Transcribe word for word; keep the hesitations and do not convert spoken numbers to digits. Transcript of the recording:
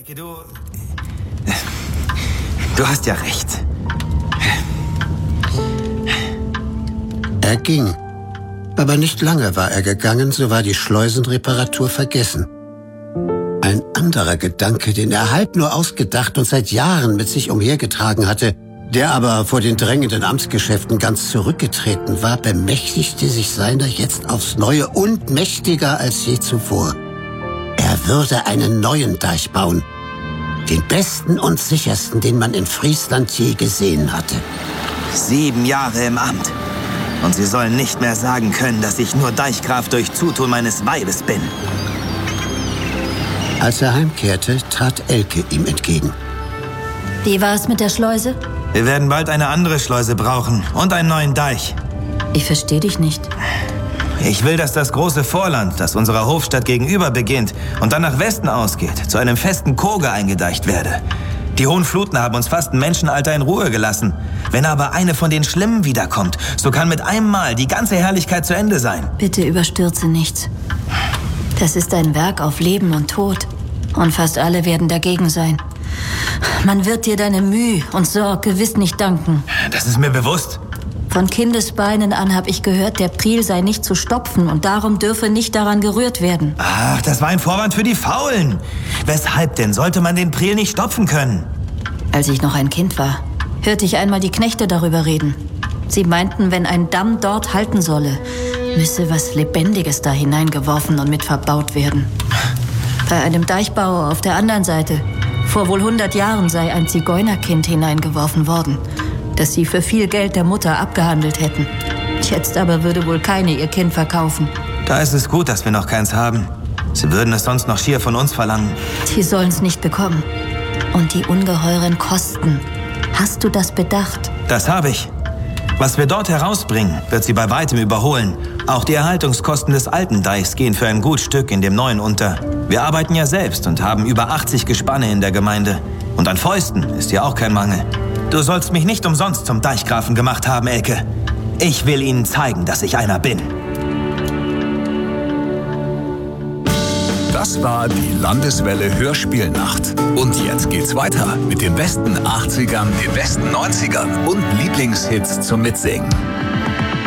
Elke, du... Du hast ja recht. Er ging. Aber nicht lange war er gegangen, so war die Schleusenreparatur vergessen. Ein anderer Gedanke, den er halb nur ausgedacht und seit Jahren mit sich umhergetragen hatte, der aber vor den drängenden Amtsgeschäften ganz zurückgetreten war, bemächtigte sich seiner jetzt aufs Neue und mächtiger als je zuvor. Er würde einen neuen Deich bauen. Den besten und sichersten, den man in Friesland je gesehen hatte. Sieben Jahre im Amt. Und Sie sollen nicht mehr sagen können, dass ich nur Deichgraf durch Zutun meines Weibes bin. Als er heimkehrte, trat Elke ihm entgegen. Wie war es mit der Schleuse? Wir werden bald eine andere Schleuse brauchen und einen neuen Deich. Ich verstehe dich nicht. Ich will, dass das große Vorland, das unserer Hofstadt gegenüber beginnt und dann nach Westen ausgeht, zu einem festen Koge eingedeicht werde. Die hohen Fluten haben uns fast ein Menschenalter in Ruhe gelassen. Wenn aber eine von den Schlimmen wiederkommt, so kann mit einem Mal die ganze Herrlichkeit zu Ende sein. Bitte überstürze nichts. Das ist ein Werk auf Leben und Tod. Und fast alle werden dagegen sein. Man wird dir deine Mühe und Sorge gewiss nicht danken. Das ist mir bewusst. Von Kindesbeinen an habe ich gehört, der Priel sei nicht zu stopfen und darum dürfe nicht daran gerührt werden. Ach, das war ein Vorwand für die Faulen. Weshalb denn sollte man den Priel nicht stopfen können? Als ich noch ein Kind war, hörte ich einmal die Knechte darüber reden. Sie meinten, wenn ein Damm dort halten solle, müsse was Lebendiges da hineingeworfen und mit verbaut werden. Bei einem Deichbauer auf der anderen Seite, vor wohl hundert Jahren, sei ein Zigeunerkind hineingeworfen worden, das sie für viel Geld der Mutter abgehandelt hätten. Jetzt aber würde wohl keine ihr Kind verkaufen. Da ist es gut, dass wir noch keins haben. Sie würden es sonst noch schier von uns verlangen. Sie sollen es nicht bekommen. Und die ungeheuren Kosten. Hast du das bedacht? Das habe ich. Was wir dort herausbringen, wird sie bei weitem überholen. Auch die Erhaltungskosten des alten Deichs gehen für ein gut Stück in dem neuen unter. Wir arbeiten ja selbst und haben über achtzig Gespanne in der Gemeinde. Und an Fäusten ist ja auch kein Mangel. Du sollst mich nicht umsonst zum Deichgrafen gemacht haben, Elke. Ich will Ihnen zeigen, dass ich einer bin. Das war die Landeswelle Hörspielnacht. Und jetzt geht's weiter mit den besten achtzigern, den besten neunzigern und Lieblingshits zum Mitsingen.